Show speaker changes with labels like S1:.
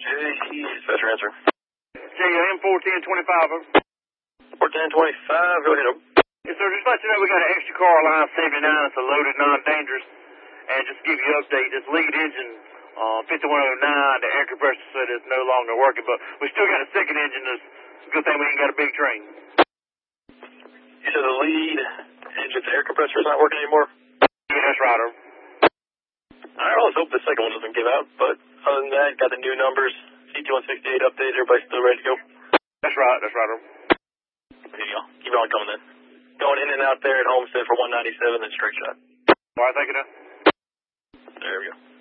S1: Dispatcher answer.
S2: JM 41025.
S1: 41025, go ahead.
S2: Yes, sir. Just let you know we got an extra car line 79. It's a loaded, non-dangerous. And just to give you an update, this lead engine, 5109, the air compressor said it's no longer working, but we still got a second engine. It's a good thing we ain't got a big train.
S1: You said the lead engine, the air compressor is not working anymore?
S2: Yeah, that's right.
S1: All right, well, let's hope the second one doesn't give out, but other than that, got the new numbers, CT-168 update, everybody still ready to go?
S2: That's right.
S1: There you go. Keep on coming then. Going in and out there at Homestead for 197, then straight shot.
S2: All right, thank you now.
S1: There we go.